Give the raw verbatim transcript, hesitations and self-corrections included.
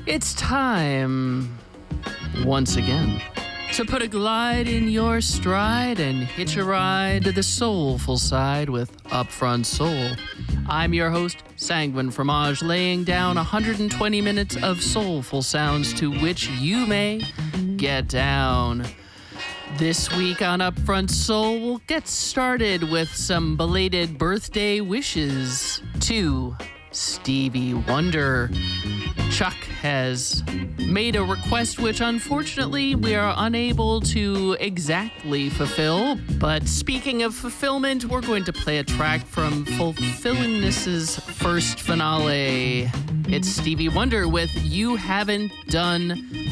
It's time, once again, to put a glide in your stride and hitch a ride to the soulful side with Upfront Soul. I'm your host, Sanguine Fromage, laying down one hundred twenty minutes of soulful sounds to which you may get down. This week on Upfront Soul, we'll get started with some belated birthday wishes to Stevie Wonder. Chuck has made a request which unfortunately we are unable to exactly fulfill. But speaking of fulfillment, we're going to play a track from Fulfillingness's first finale. It's Stevie Wonder with You Haven't Done